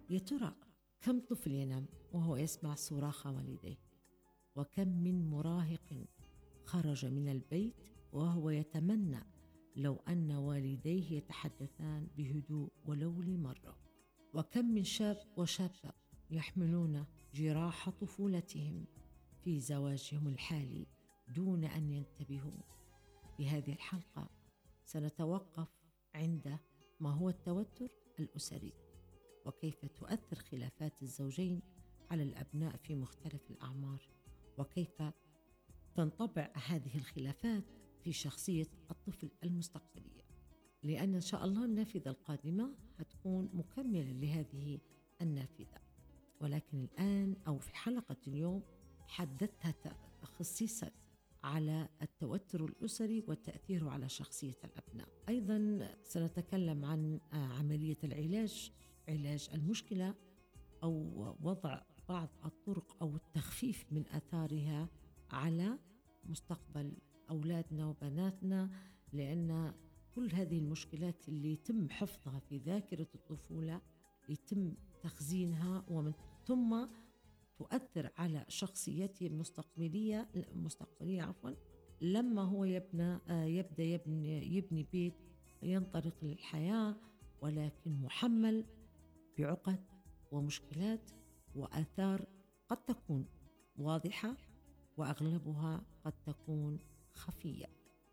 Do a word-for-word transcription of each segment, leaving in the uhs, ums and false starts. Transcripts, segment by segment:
يا ترى كم طفل ينام وهو يسمع صراخ والديه؟ وكم من مراهق خرج من البيت وهو يتمنى لو أن والديه يتحدثان بهدوء ولو لمرة؟ وكم من شاب وشابة يحملون جراح طفولتهم في زواجهم الحالي دون أن ينتبهوا؟ في هذه الحلقة سنتوقف عند ما هو التوتر الأسري، وكيف تؤثر خلافات الزوجين على الأبناء في مختلف الأعمار، وكيف تنطبع هذه الخلافات في شخصية الطفل المستقبلية. لأن إن شاء الله النافذة القادمة هتكون مكملة لهذه النافذة، ولكن الآن أو في حلقة اليوم حددتها خصيصا على التوتر الأسري وتأثيره على شخصية الأبناء. أيضا سنتكلم عن عملية العلاج، علاج المشكلة أو وضع بعض الطرق أو التخفيف من آثارها على مستقبل أولادنا وبناتنا، لأن كل هذه المشكلات اللي يتم حفظها في ذاكرة الطفولة يتم تخزينها ومن ثم تؤثر على شخصيته المستقبلية المستقبلية عفوا لما هو يبنى يبدأ يبني, يبني بيت ينطلق للحياة، ولكن محمل بعقد ومشكلات وآثار قد تكون واضحة وأغلبها قد تكون خفية.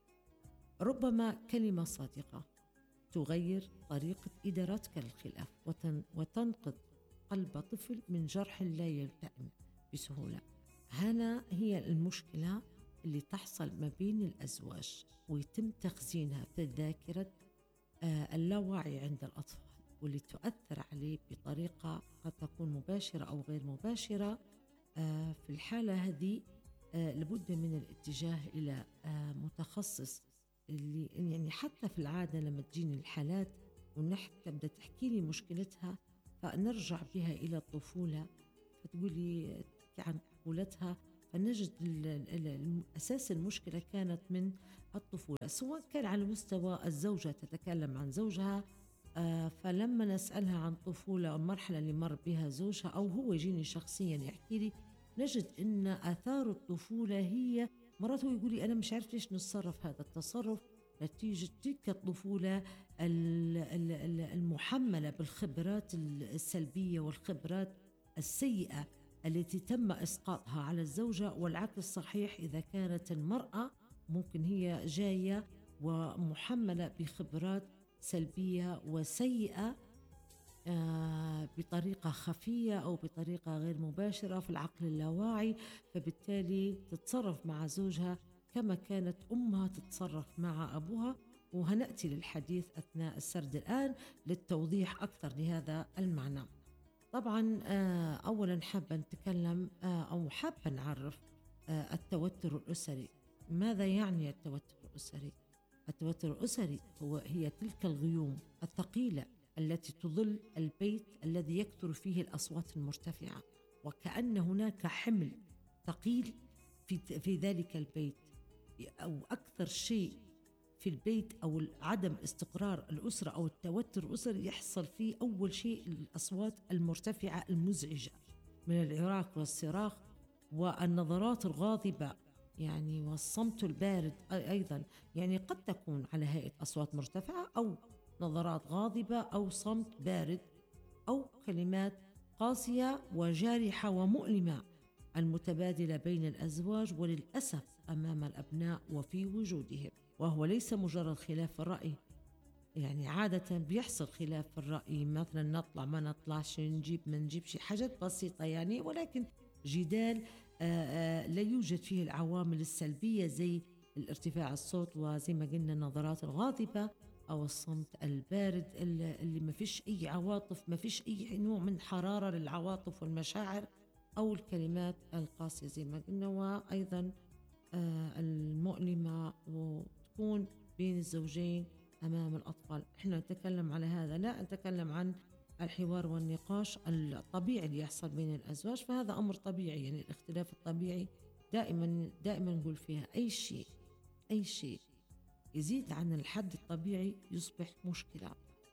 ربما كلمة صادقة تغير طريقة إدارتك للخلاف وتن وتنقذ قلب طفل من جرح لا يلتئم بسهولة. هنا هي المشكلة اللي تحصل ما بين الأزواج ويتم تخزينها في ذاكرة اللاواعي عند الأطفال، واللي تؤثر عليه بطريقة قد تكون مباشرة أو غير مباشرة. في الحالة هذه لابد من الاتجاه إلى متخصص، اللي يعني حتى في العادة لما تجيني الحالات ونحن تبدأ تحكي لي مشكلتها فنرجع بها إلى الطفولة، فتقولي عن طفولتها فنجد أساس المشكلة كانت من الطفولة، سواء كان على مستوى الزوجة تتكلم عن زوجها، فلما نسألها عن طفولة والمرحلة اللي مر بها زوجها، أو هو يجيني شخصيا يحكي لي، نجد أن آثار الطفولة هي مرات هو يقولي أنا مش عارف ليش نتصرف هذا التصرف نتيجة تلك الطفولة المحملة بالخبرات السلبية والخبرات السيئة التي تم إسقاطها على الزوجة. والعكس صحيح، إذا كانت المرأة ممكن هي جاية ومحملة بخبرات سلبية وسيئة آه بطريقة خفية أو بطريقة غير مباشرة في العقل اللاواعي، فبالتالي تتصرف مع زوجها كما كانت أمها تتصرف مع أبوها. وهنأتي للحديث أثناء السرد الآن للتوضيح أكثر لهذا المعنى. طبعا آه أولا حابة نتكلم آه أو حابة نعرف آه التوتر الأسري. ماذا يعني التوتر الأسري؟ التوتر الأسري هو هي تلك الغيوم الثقيلة التي تظل البيت الذي يكثر فيه الأصوات المرتفعة، وكأن هناك حمل ثقيل في في ذلك البيت، أو أكثر شيء في البيت أو عدم استقرار الأسرة أو التوتر الأسري يحصل فيه أول شيء الأصوات المرتفعة المزعجة من العراق والصراخ والنظرات الغاضبة، يعني والصمت البارد أيضا، يعني قد تكون على هيئة أصوات مرتفعة أو نظرات غاضبة أو صمت بارد أو كلمات قاسية وجارحة ومؤلمة المتبادلة بين الأزواج وللأسف أمام الأبناء وفي وجودهم. وهو ليس مجرد خلاف الرأي، يعني عادة بيحصل خلاف في الرأي، مثلا نطلع ما نطلعش، نجيب ما نجيبش، حاجات بسيطة يعني، ولكن جدال آآ آآ لا يوجد فيه العوامل السلبية زي الارتفاع الصوت وزي ما قلنا النظرات الغاضبة أو الصمت البارد اللي ما فيش أي عواطف، ما فيش أي نوع من حرارة للعواطف والمشاعر، أو الكلمات القاسية زي ما قلنا، وأيضا آه المؤلمة وتكون بين الزوجين أمام الأطفال. إحنا نتكلم على هذا، لا نتكلم عن الحوار والنقاش الطبيعي اللي يحصل بين الأزواج، فهذا أمر طبيعي، يعني الاختلاف الطبيعي دائما دائما نقول فيها أي شيء أي شيء يزيد عن الحد الطبيعي يصبح مشكلة.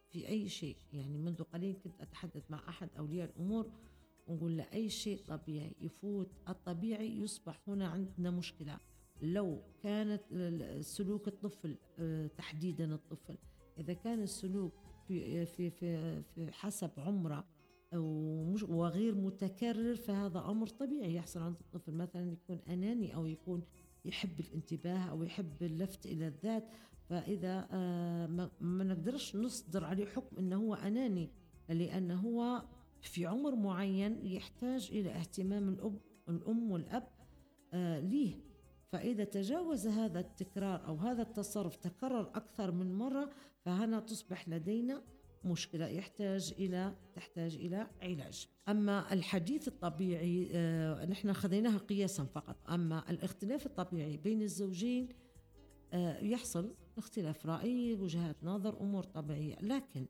في أي شيء. يعني منذ قليل كنت أتحدث مع أحد أولياء الأمور ونقول له أي شيء طبيعي يفوت الطبيعي يصبح هنا عندنا مشكلة. لو كانت ال- سلوك الطفل، آه، تحديدا الطفل، إذا كان السلوك في في في, في حسب عمره ومش وغير متكرر، فهذا أمر طبيعي يحصل عند الطفل. مثلا يكون أناني أو يكون يحب الانتباه أو يحب اللفت إلى الذات، فإذا آه، ما ما نقدرش نصدر عليه حكم أنه هو أناني، لأنه هو في عمر معين يحتاج إلى اهتمام الأب الأم والأب آه ليه. فإذا تجاوز هذا التكرار أو هذا التصرف تكرر أكثر من مرة، فهنا تصبح لدينا مشكلة يحتاج إلى تحتاج إلى علاج. أما الحديث الطبيعي آه نحن خذيناها قياسا فقط. أما الاختلاف الطبيعي بين الزوجين آه يحصل اختلاف رأي، وجهات نظر، أمور طبيعية، لكن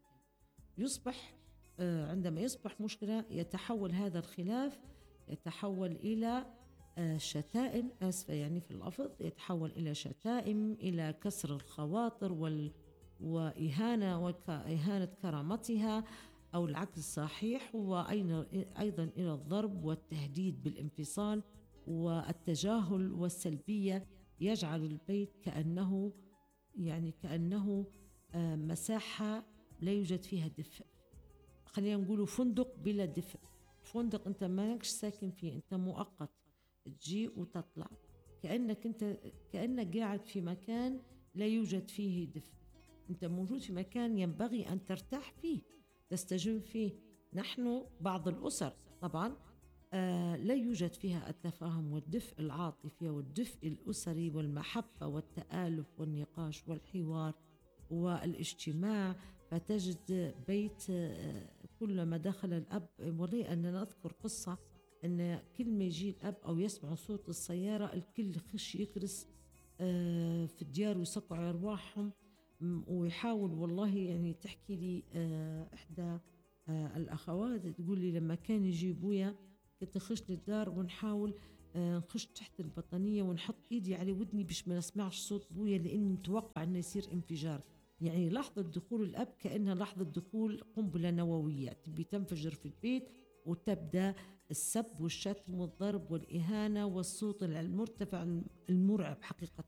يصبح آه عندما يصبح مشكلة يتحول هذا الخلاف، يتحول إلى آه، شتائم، آسفة يعني في اللفظ، يتحول إلى شتائم، إلى كسر الخواطر وال وإهانة وإهانة كرامتها، أو العكس صحيح، وأيضا إلى الضرب والتهديد بالانفصال والتجاهل والسلبية، يجعل البيت كأنه يعني كأنه آه، مساحة لا يوجد فيها دفء. خلينا نقول فندق بلا دفء. فندق أنت مالكش ساكن فيه، أنت مؤقت، تجي وتطلع، كأنك أنت كأنك قاعد في مكان لا يوجد فيه دفء. أنت موجود في مكان ينبغي أن ترتاح فيه، تستجم فيه. نحن بعض الأسر طبعا آه لا يوجد فيها التفاهم والدفء العاطفي والدفء الأسري والمحبة والتآلف والنقاش والحوار والاجتماع. فتجد بيت آه، كلما دخل الأب، ولي أن نذكر قصة أن كل ما يجي الأب أو يسمع صوت السيارة الكل يخش يكرس آه، في الديار ويسقعوا أرواحهم. م- ويحاول، والله يعني تحكي لي آه، إحدى آه، الأخوات تقول لي لما كان يجي أبويا كنت نخش للدار ونحاول آه، نخش تحت البطانية ونحط إيدي على ودني باش ما نسمعش صوت أبويا، لأني متوقع أنه يصير انفجار. يعني لحظة دخول الأب كأنها لحظة دخول قنبلة نووية تبي تنفجر في البيت، وتبدأ السب والشتم والضرب والإهانة والصوت المرتفع المرعب حقيقة.